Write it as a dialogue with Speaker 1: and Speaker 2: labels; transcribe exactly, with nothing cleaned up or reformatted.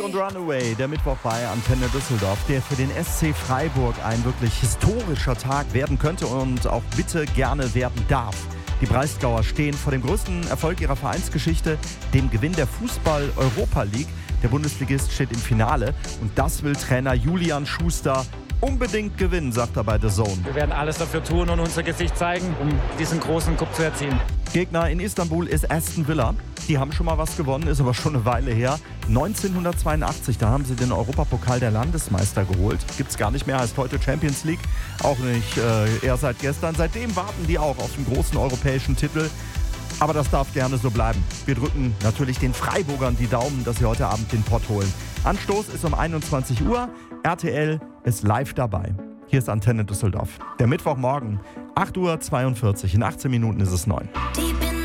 Speaker 1: und Runaway, der Mittwoch bei Antenne Düsseldorf, der für den S C Freiburg ein wirklich historischer Tag werden könnte und auch bitte gerne werden darf. Die Breisgauer stehen vor dem größten Erfolg ihrer Vereinsgeschichte, dem Gewinn der Fußball-Europa League. Der Bundesligist steht im Finale und das will Trainer Julian Schuster unbedingt gewinnen, sagt er bei The Zone.
Speaker 2: Wir werden alles dafür tun und unser Gesicht zeigen, um diesen großen Cup zu erzielen.
Speaker 1: Gegner in Istanbul ist Aston Villa. Die haben schon mal was gewonnen, ist aber schon eine Weile her. neunzehnhundertzweiundachtzig, da haben sie den Europapokal der Landesmeister geholt. Gibt's gar nicht mehr, heißt heute Champions League. Auch nicht äh, eher seit gestern. Seitdem warten die auch auf den großen europäischen Titel. Aber das darf gerne so bleiben. Wir drücken natürlich den Freiburgern die Daumen, dass sie heute Abend den Pott holen. Anstoß ist um einundzwanzig Uhr. R T L ist live dabei. Hier ist Antenne Düsseldorf. Der Mittwochmorgen, acht Uhr zweiundvierzig. In achtzehn Minuten ist es neun.